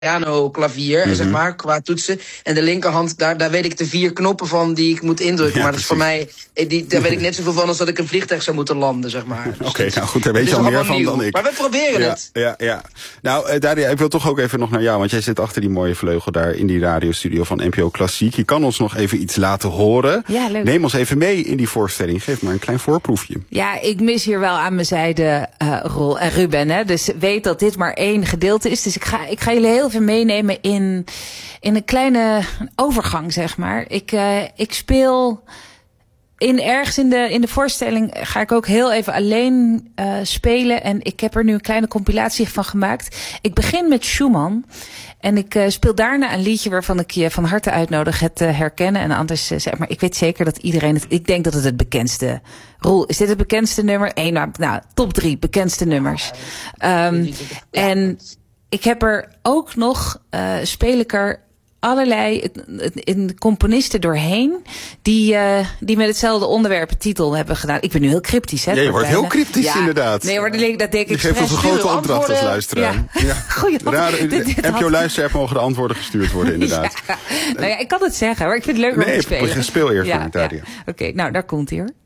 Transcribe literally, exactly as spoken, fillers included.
piano, klavier, mm-hmm. zeg maar, qua toetsen. En de linkerhand, daar, daar weet ik de vier knoppen van die ik moet indrukken. Ja, maar dat is voor mij, die, daar weet ik net zoveel van als dat ik een vliegtuig zou moeten landen, zeg maar. Oké, okay, nou goed, daar weet je al meer van nieuw. dan ik. Maar we proberen ja, het. Ja, ja. Nou, uh, Daria, ik wil toch ook even nog naar jou, want jij zit achter die mooie vleugel daar in die radiostudio van N P O Klassiek. Je kan ons nog even iets laten horen. Ja, leuk. Neem ons even mee in die voorstelling. Geef maar een klein voorproefje. Ja, ik mis hier wel aan mijn zijde uh, Rol en Ruben, hè. Dus weet dat dit maar één gedeelte is. Dus ik ga, ik ga jullie heel even meenemen in, in een kleine overgang, zeg maar. Ik, uh, ik speel in ergens in de, in de voorstelling ga ik ook heel even alleen uh, spelen. En ik heb er nu een kleine compilatie van gemaakt. Ik begin met Schumann. En ik uh, speel daarna een liedje waarvan ik je van harte uitnodig het te uh, herkennen. En anders uh, zeg maar, ik weet zeker dat iedereen het, ik denk dat het het bekendste, Roel, is dit het bekendste nummer? Eén, nou, nou, top drie bekendste nummers. Um, en ik heb er ook nog, uh, speel ik er allerlei in componisten doorheen die, uh, die met hetzelfde onderwerp titel hebben gedaan. Ik ben nu heel cryptisch, hè? Ja, je wordt heel cryptisch, ja, inderdaad. Nee, maar dat denk ik. Je geeft ons een grote opdracht als luisteraar. Ja. Ja. Goeie N P O-luisteraar mogen de antwoorden gestuurd worden, inderdaad. Ja. Nou ja, ik kan het zeggen, maar ik vind het leuk om nee, te spelen. Nee, speel eerst ja, maar, Daria. Ja. Oké, okay, nou, daar komt hij hoor.